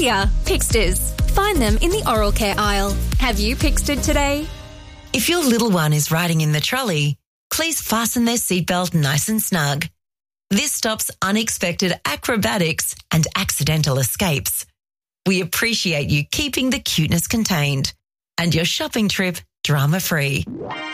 easier. Pixters. Find them in the oral care aisle. Have you pixtered today? If your little one is riding in the trolley, please fasten their seatbelt nice and snug. This stops unexpected acrobatics and accidental escapes. We appreciate you keeping the cuteness contained and your shopping trip drama-free.